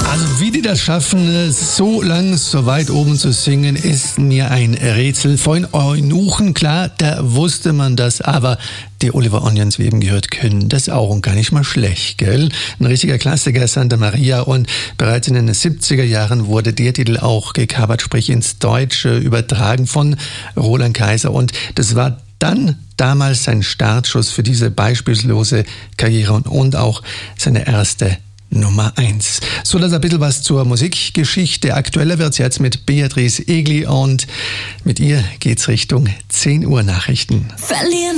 Also wie die das schaffen, so lang, so weit oben zu singen, ist mir ein Rätsel. Von Eunuchen, klar, da wusste man das, aber die Oliver Onions, wie eben gehört, können das auch und gar nicht mal schlecht, gell? Ein richtiger Klassiker, Santa Maria, und bereits in den 70er Jahren wurde der Titel auch gecovert, sprich ins Deutsche übertragen von Roland Kaiser, und das war dann damals sein Startschuss für diese beispiellose Karriere und auch seine erste Nummer 1. So, das ein bisschen was zur Musikgeschichte. Aktueller wird's jetzt mit Beatrice Egli, und mit ihr geht's Richtung 10 Uhr Nachrichten. Verlieren